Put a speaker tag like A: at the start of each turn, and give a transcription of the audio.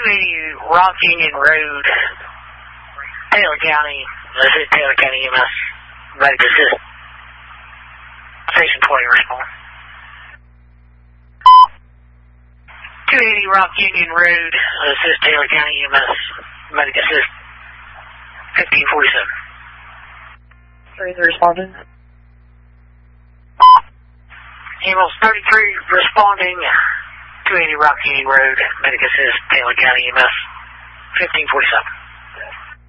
A: 280 Rock Union Road, Taylor County. This is Taylor County EMS. Medic assist. Station 20 respond. 280 Rock Union Road. This is Taylor County EMS. Medic assist. 1547.
B: 33 responding.
A: Ambulance 33 responding. 280 Rock Union Road. Medic assist. Taylor County EMS. 1547.